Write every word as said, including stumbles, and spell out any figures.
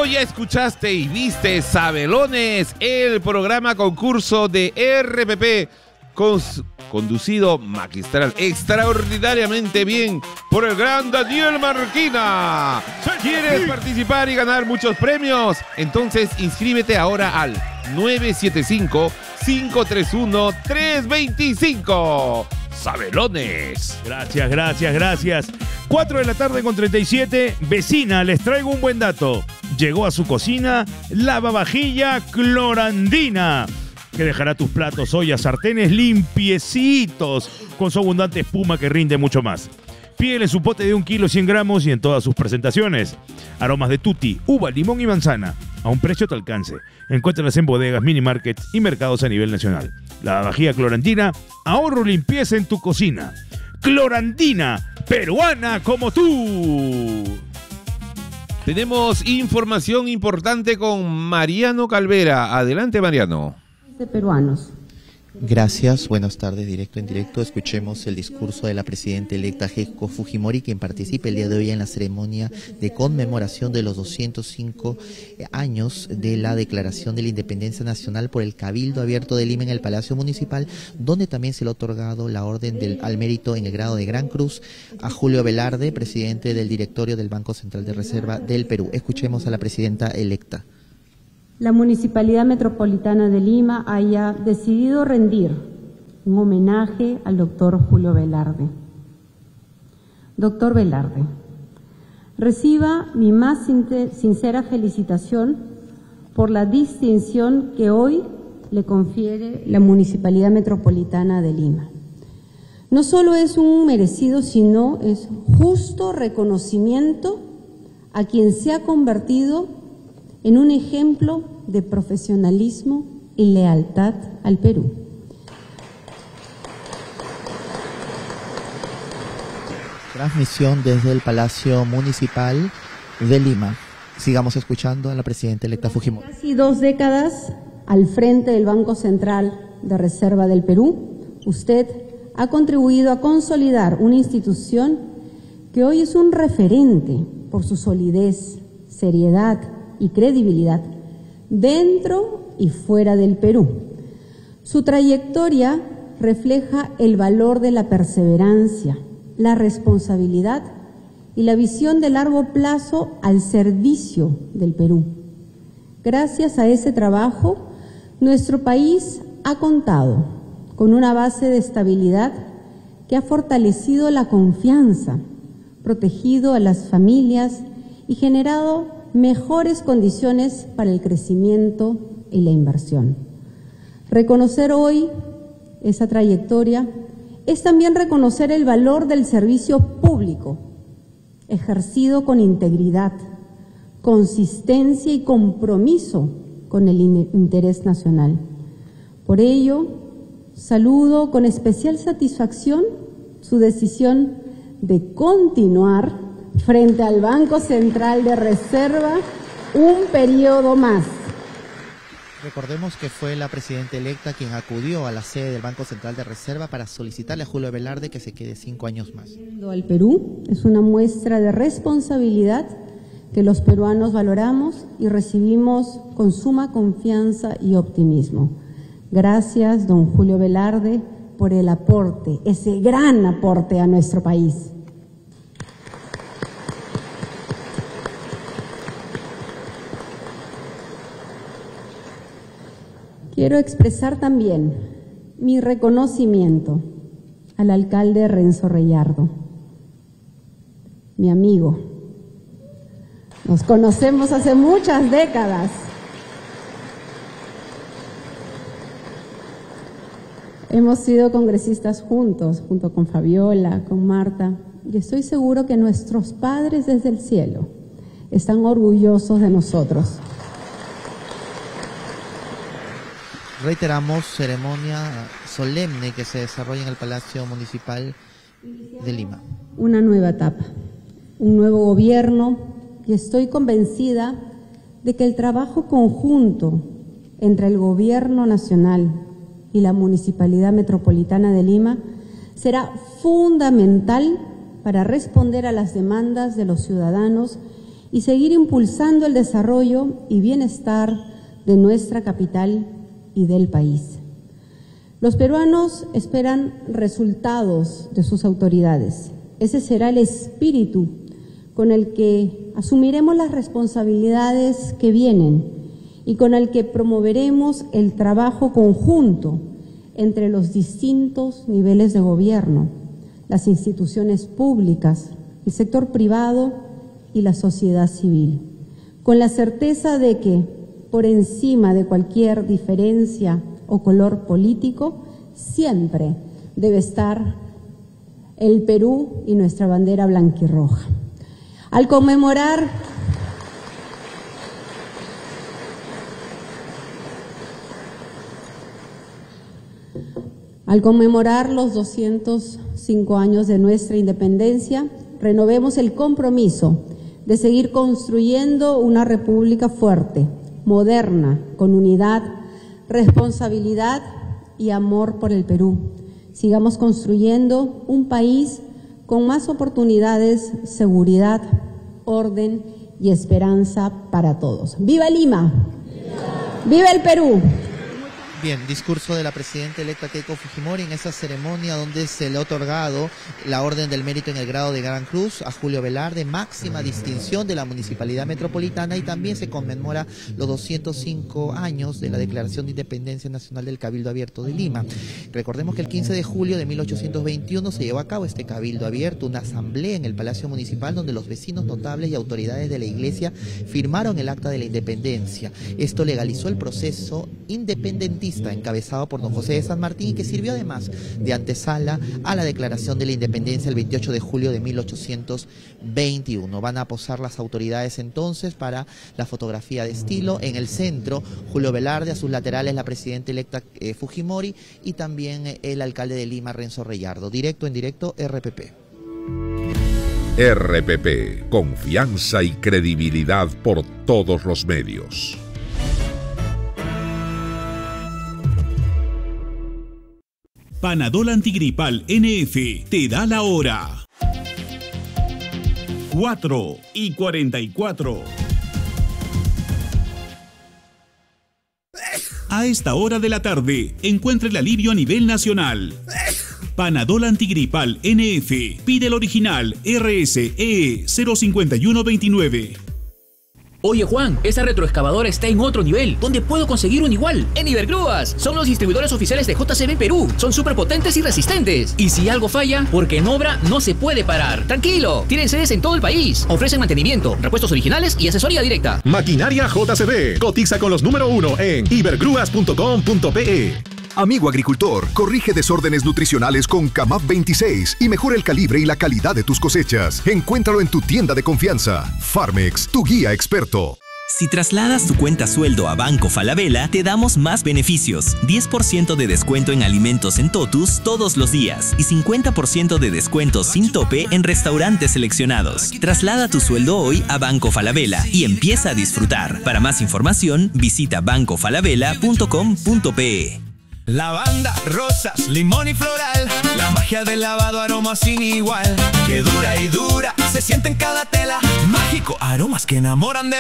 Bueno, ya escuchaste y viste Sabelones, el programa concurso de R P P, cons conducido magistral, extraordinariamente bien por el gran Daniel Marquina. ¿Quieres participar y ganar muchos premios? Entonces inscríbete ahora al nueve siete cinco, cinco tres uno, tres dos cinco. Sabelones. Gracias, gracias, gracias. cuatro de la tarde con treinta y siete. Vecina, les traigo un buen dato. Llegó a su cocina lavavajilla Clorandina, que dejará tus platos, ollas, sartenes limpiecitos con su abundante espuma que rinde mucho más. Pídele su pote de un kilo cien gramos y en todas sus presentaciones. Aromas de tutti, uva, limón y manzana a un precio a tu alcance. Encuéntralas en bodegas, mini markets y mercados a nivel nacional. La vajilla Clorandina, ahorro limpieza en tu cocina. Clorandina, peruana como tú. Tenemos información importante con Mariano Calvera. Adelante, Mariano. De peruanos. Gracias, buenas tardes, directo en directo. Escuchemos el discurso de la presidenta electa Keiko Fujimori, quien participa el día de hoy en la ceremonia de conmemoración de los doscientos cinco años de la Declaración de la Independencia Nacional por el Cabildo Abierto de Lima en el Palacio Municipal, donde también se le ha otorgado la Orden del, al Mérito en el grado de Gran Cruz a Julio Velarde, presidente del directorio del Banco Central de Reserva del Perú. Escuchemos a la presidenta electa. La Municipalidad Metropolitana de Lima haya decidido rendir un homenaje al doctor Julio Velarde. Doctor Velarde, reciba mi más sincera felicitación por la distinción que hoy le confiere la Municipalidad Metropolitana de Lima. No solo es un merecido, sino es justo reconocimiento a quien se ha convertido en un ejemplo de profesionalismo y lealtad al Perú. Transmisión desde el Palacio Municipal de Lima. Sigamos escuchando a la presidenta electa Fujimori. Casi dos décadas al frente del Banco Central de Reserva del Perú, usted ha contribuido a consolidar una institución que hoy es un referente por su solidez, seriedad y credibilidad dentro y fuera del Perú. Su trayectoria refleja el valor de la perseverancia, la responsabilidad y la visión de largo plazo al servicio del Perú. Gracias a ese trabajo, nuestro país ha contado con una base de estabilidad que ha fortalecido la confianza, protegido a las familias y generado mejores condiciones para el crecimiento y la inversión. Reconocer hoy esa trayectoria es también reconocer el valor del servicio público, ejercido con integridad, consistencia y compromiso con el interés nacional. Por ello, saludo con especial satisfacción su decisión de continuar frente al Banco Central de Reserva un periodo más. Recordemos que fue la presidenta electa quien acudió a la sede del Banco Central de Reserva para solicitarle a Julio Velarde que se quede cinco años más. Al Perú es una muestra de responsabilidad que los peruanos valoramos y recibimos con suma confianza y optimismo. Gracias, don Julio Velarde, por el aporte, ese gran aporte a nuestro país. Quiero expresar también mi reconocimiento al alcalde Renzo Reyardo, mi amigo. Nos conocemos hace muchas décadas. Hemos sido congresistas juntos, junto con Fabiola, con Marta, y estoy seguro que nuestros padres desde el cielo están orgullosos de nosotros. Reiteramos, ceremonia solemne que se desarrolla en el Palacio Municipal de Lima. Una nueva etapa, un nuevo gobierno, y estoy convencida de que el trabajo conjunto entre el Gobierno Nacional y la Municipalidad Metropolitana de Lima será fundamental para responder a las demandas de los ciudadanos y seguir impulsando el desarrollo y bienestar de nuestra capital y del país. Los peruanos esperan resultados de sus autoridades. Ese será el espíritu con el que asumiremos las responsabilidades que vienen y con el que promoveremos el trabajo conjunto entre los distintos niveles de gobierno, las instituciones públicas, el sector privado y la sociedad civil, con la certeza de que, por encima de cualquier diferencia o color político, siempre debe estar el Perú y nuestra bandera blanquirroja. Al conmemorar Al conmemorar los doscientos cinco años de nuestra independencia, renovemos el compromiso de seguir construyendo una república fuerte, moderna, con unidad, responsabilidad y amor por el Perú. Sigamos construyendo un país con más oportunidades, seguridad, orden y esperanza para todos. ¡Viva Lima! ¡Viva, ¡Viva el Perú! Bien, discurso de la presidenta electa Keiko Fujimori en esa ceremonia donde se le ha otorgado la Orden del Mérito en el grado de Gran Cruz a Julio Velarde, máxima distinción de la Municipalidad Metropolitana, y también se conmemora los doscientos cinco años de la Declaración de Independencia Nacional del Cabildo Abierto de Lima. Recordemos que el quince de julio de mil ochocientos veintiuno se llevó a cabo este Cabildo Abierto, una asamblea en el Palacio Municipal donde los vecinos notables y autoridades de la Iglesia firmaron el Acta de la Independencia. Esto legalizó el proceso independentista encabezado por don José de San Martín y que sirvió además de antesala a la declaración de la independencia el veintiocho de julio de mil ochocientos veintiuno. Van a posar las autoridades entonces para la fotografía de estilo. En el centro, Julio Velarde, a sus laterales la presidenta electa eh, Fujimori y también eh, el alcalde de Lima, Renzo Reyardo. Directo en directo, R P P. R P P, confianza y credibilidad por todos los medios. Panadol Antigripal N F te da la hora. cuatro y cuarenta y cuatro. A esta hora de la tarde, encuentra el alivio a nivel nacional. Panadol Antigripal N F. Pide el original R S E cero cinco uno dos nueve. Oye Juan, esa retroexcavadora está en otro nivel. ¿Dónde puedo conseguir un igual? En Ibergrúas. Son los distribuidores oficiales de J C B Perú. Son súper potentes y resistentes. Y si algo falla, porque en obra no se puede parar. Tranquilo, tienen sedes en todo el país. Ofrecen mantenimiento, repuestos originales y asesoría directa. Maquinaria J C B. Cotiza con los número uno en ibergrúas punto com punto pe. Amigo agricultor, corrige desórdenes nutricionales con Camaf veintiséis y mejora el calibre y la calidad de tus cosechas. Encuéntralo en tu tienda de confianza. Farmex, tu guía experto. Si trasladas tu cuenta sueldo a Banco Falabella, te damos más beneficios. diez por ciento de descuento en alimentos en Totus todos los días y cincuenta por ciento de descuento sin tope en restaurantes seleccionados. Traslada tu sueldo hoy a Banco Falabella y empieza a disfrutar. Para más información, visita banco falabella punto com punto pe. Lavanda, rosas, limón y floral. La magia del lavado, aroma sin igual. Que dura y dura, se siente en cada tela. Mágico, aromas que enamoran de